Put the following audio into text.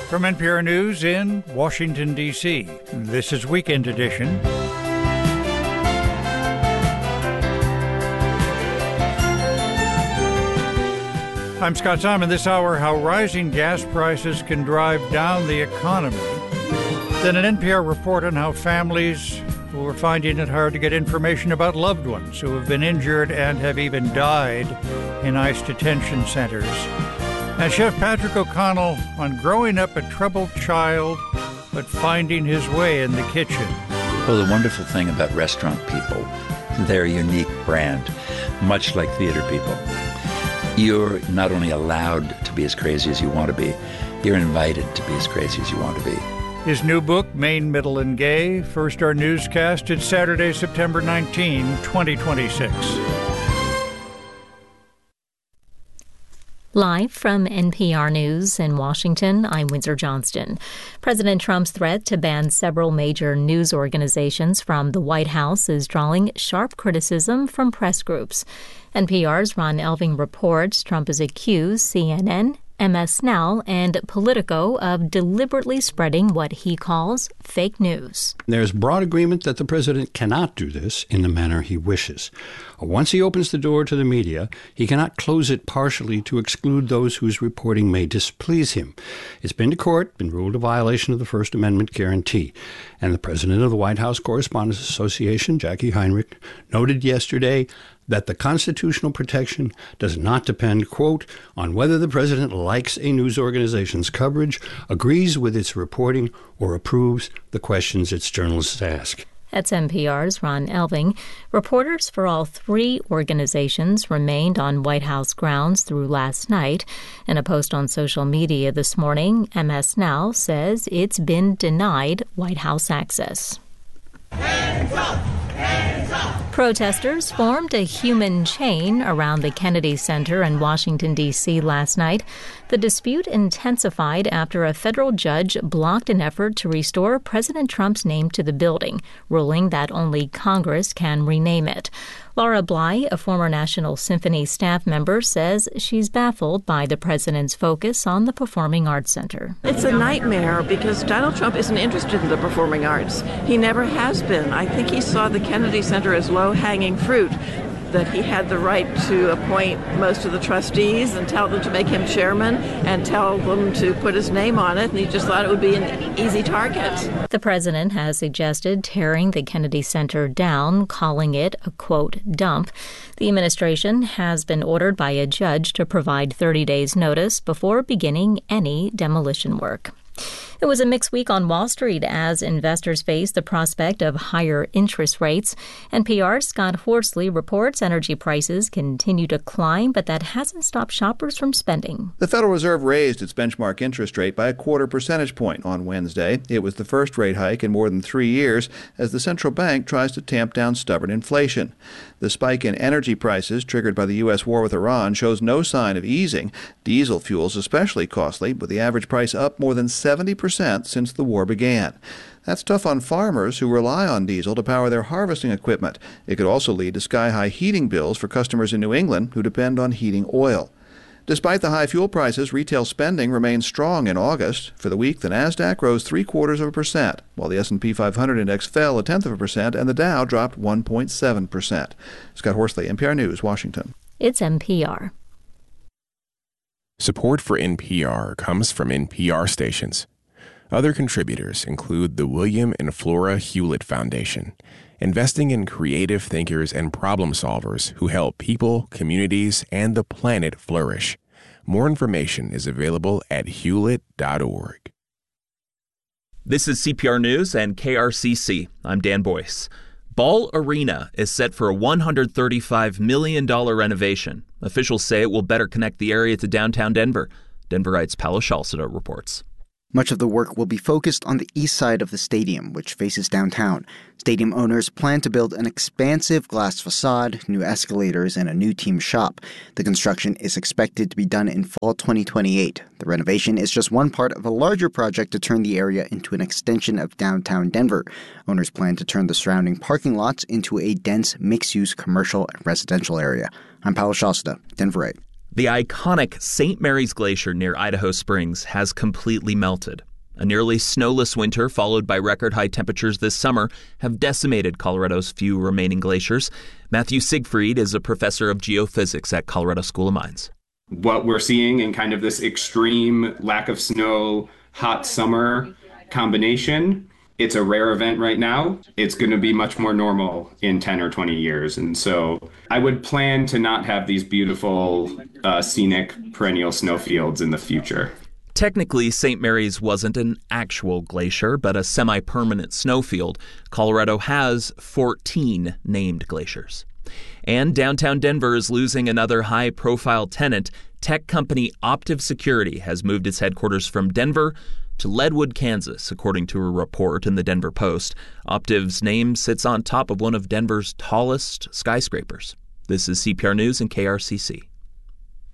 From NPR News in Washington, D.C., this is Weekend Edition. I'm Scott Simon. This hour, how rising gas prices can drive down the economy. Then an NPR report on how families who are finding it hard to get information about loved ones who have been injured and have even died in ICE detention centers. And Chef Patrick O'Connell on growing up a troubled child but finding his way in the kitchen. Well, the wonderful thing about restaurant people, they're a unique brand, much like theater people. You're not only allowed to be as crazy as you want to be, you're invited to be as crazy as you want to be. His new book, Maine, Middle, and Gay, first our newscast. It's Saturday, September 19, 2026. Live from NPR News in Washington, I'm Windsor Johnston. President Trump's threat to ban several major news organizations from the White House is drawing sharp criticism from press groups. NPR's Ron Elving reports Trump has accused CNN, MS Now, and Politico of deliberately spreading what he calls fake news. There's broad agreement that the president cannot do this in the manner he wishes. Once he opens the door to the media, he cannot close it partially to exclude those whose reporting may displease him. It's been to court, been ruled a violation of the First Amendment guarantee. And the president of the White House Correspondents Association, Jackie Heinrich, noted yesterday that the constitutional protection does not depend, quote, on whether the president likes a news organization's coverage, agrees with its reporting, or approves the questions its journalists ask. That's NPR's Ron Elving. Reporters for all three organizations remained on White House grounds through last night. In a post on social media this morning, MS Now says it's been denied White House access. Hands up! Hands up! Protesters formed a human chain around the Kennedy Center in Washington, D.C. last night. The dispute intensified after a federal judge blocked an effort to restore President Trump's name to the building, ruling that only Congress can rename it. Laura Bly, a former National Symphony staff member, says she's baffled by the president's focus on the Performing Arts Center. It's a nightmare because Donald Trump isn't interested in the performing arts. He never has been. I think he saw the Kennedy Center as low-hanging fruit, that he had the right to appoint most of the trustees and tell them to make him chairman and tell them to put his name on it, and he just thought it would be an easy target. The president has suggested tearing the Kennedy Center down, calling it a, quote, dump. The administration has been ordered by a judge to provide 30 days' notice before beginning any demolition work. It was a mixed week on Wall Street as investors face the prospect of higher interest rates. NPR's Scott Horsley reports energy prices continue to climb, but that hasn't stopped shoppers from spending. The Federal Reserve raised its benchmark interest rate by a 0.25 percentage point on Wednesday. It was the first rate hike in more than 3 years as the central bank tries to tamp down stubborn inflation. The spike in energy prices triggered by the U.S. war with Iran shows no sign of easing. Diesel fuel's especially costly, with the average price up more than 70% since the war began. That's tough on farmers who rely on diesel to power their harvesting equipment. It could also lead to sky-high heating bills for customers in New England who depend on heating oil. Despite the high fuel prices, retail spending remained strong in August. For the week, the Nasdaq rose 0.75%, while the S&P 500 index fell 0.1%, and the Dow dropped 1.7%. Scott Horsley, NPR News, Washington. It's NPR. Support for NPR comes from NPR stations. Other contributors include the William and Flora Hewlett Foundation, investing in creative thinkers and problem solvers who help people, communities, and the planet flourish. More information is available at hewlett.org. This is CPR News and KRCC. I'm Dan Boyce. Ball Arena is set for a $135 million renovation. Officials say it will better connect the area to downtown Denver. Denverites Paolo Shalcida reports. Much of the work will be focused on the east side of the stadium, which faces downtown. Stadium owners plan to build an expansive glass facade, new escalators, and a new team shop. The construction is expected to be done in fall 2028. The renovation is just one part of a larger project to turn the area into an extension of downtown Denver. Owners plan to turn the surrounding parking lots into a dense mixed-use commercial and residential area. I'm Paolo Shalcida, Denverite. The iconic St. Mary's Glacier near Idaho Springs has completely melted. A nearly snowless winter, followed by record-high temperatures this summer, have decimated Colorado's few remaining glaciers. Matthew Siegfried is a professor of geophysics at Colorado School of Mines. What we're seeing in kind of this extreme lack of snow, hot summer combination, it's a rare event right now. It's going to be much more normal in 10 or 20 years. And so I would plan to not have these beautiful, scenic, perennial snowfields in the future. Technically, St. Mary's wasn't an actual glacier, but a semi-permanent snowfield. Colorado has 14 named glaciers. And downtown Denver is losing another high-profile tenant. Tech company Optiv Security has moved its headquarters from Denver to Leadwood, Kansas, according to a report in the Denver Post. Optiv's name sits on top of one of Denver's tallest skyscrapers. This is CPR News and KRCC.